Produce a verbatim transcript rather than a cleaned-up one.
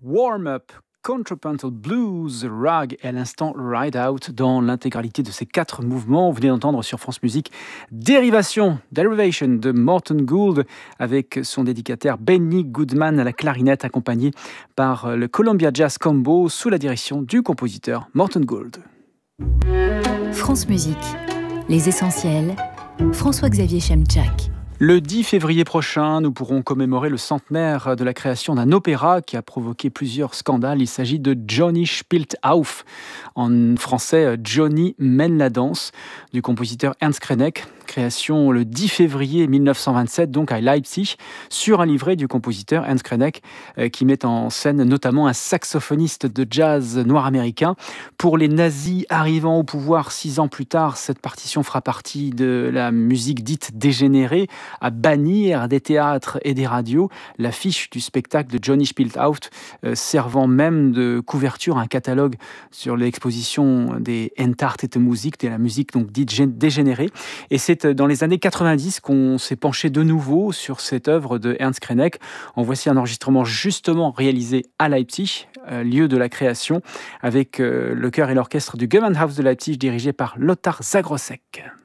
Warm-up, Contrapuntal Blues, Rag et à l'instant Ride Out dans l'intégralité de ces quatre mouvements. Vous venez d'entendre sur France Musique Dérivation, Derivation de Morten Gould avec son dédicataire Benny Goodman à la clarinette accompagné par le Columbia Jazz Combo sous la direction du compositeur Morten Gould. France Musique, les essentiels, François-Xavier Chemchak. Le dix février prochain, nous pourrons commémorer le centenaire de la création d'un opéra qui a provoqué plusieurs scandales. Il s'agit de Johnny spielt auf, en français Johnny mène la danse, du compositeur Ernst Krenek. Création le dix février mille neuf cent vingt-sept, donc à Leipzig, sur un livret du compositeur Ernst Krenek, euh, qui met en scène notamment un saxophoniste de jazz noir-américain. Pour les nazis arrivant au pouvoir six ans plus tard, cette partition fera partie de la musique dite dégénérée, à bannir des théâtres et des radios l'affiche du spectacle de Johnny spielt auf, euh, servant même de couverture à un catalogue sur l'exposition des Entartete Musik, de la musique donc dite dégénérée. Et c'est dans les années quatre-vingt-dix qu'on s'est penché de nouveau sur cette œuvre de Ernst Krenek. En voici un enregistrement justement réalisé à Leipzig, euh, lieu de la création, avec euh, le chœur et l'orchestre du Gewandhaus de Leipzig dirigé par Lothar Zagrossek.